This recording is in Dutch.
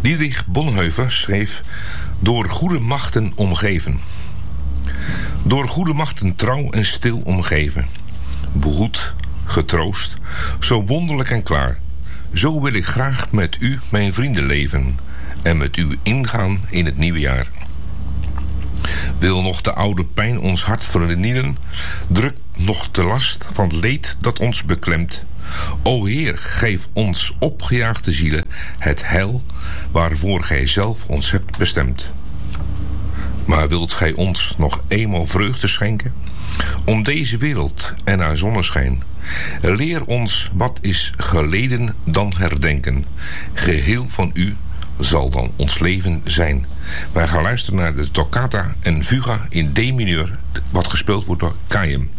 Dietrich Bonhoeffer schreef: door goede machten omgeven. Door goede machten trouw en stil omgeven. Behoed, getroost, zo wonderlijk en klaar. Zo wil ik graag met u, mijn vrienden, leven en met u ingaan in het nieuwe jaar. Wil nog de oude pijn ons hart vernielen? Drukt nog de last van het leed dat ons beklemt? O Heer, geef ons opgejaagde zielen het heil waarvoor gij zelf ons hebt bestemd. Maar wilt gij ons nog eenmaal vreugde schenken? Om deze wereld en haar zonneschijn. Leer ons wat is geleden dan herdenken. Geheel van u zal dan ons leven zijn. Wij gaan luisteren naar de toccata en fuga in D mineur, wat gespeeld wordt door Chaim.